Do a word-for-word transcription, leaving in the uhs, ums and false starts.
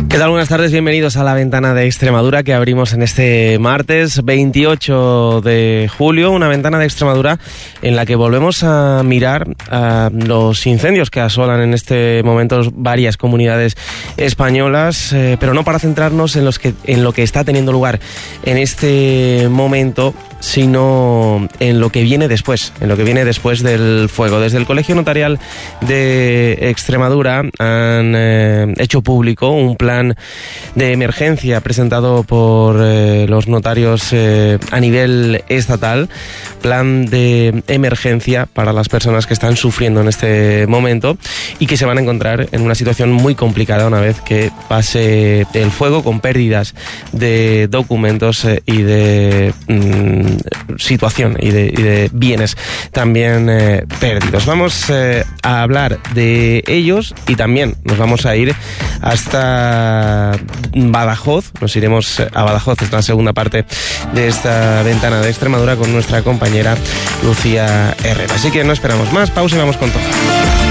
¿Qué tal? Buenas tardes, bienvenidos a la ventana de Extremadura que abrimos en este martes veintiocho de julio, una ventana de Extremadura en la que volvemos a mirar a los incendios que asolan en este momento varias comunidades españolas, eh, pero no para centrarnos en, los que, en lo que está teniendo lugar en este momento, sino en lo que viene después, en lo que viene después del fuego. Desde el Colegio Notarial de Extremadura han eh, hecho público un plan de emergencia presentado por eh, los notarios eh, a nivel estatal, plan de emergencia para las personas que están sufriendo en este momento y que se van a encontrar en una situación muy complicada una vez que pase el fuego, con pérdidas de documentos eh, y de mmm, situación y de, y de bienes también eh, perdidos. Vamos eh, a hablar de ellos y también nos vamos a ir hasta Badajoz. Nos iremos a Badajoz, es la segunda parte de esta ventana de Extremadura con nuestra compañera Lucía Herrera. Así que no esperamos más, pausa y vamos con todo.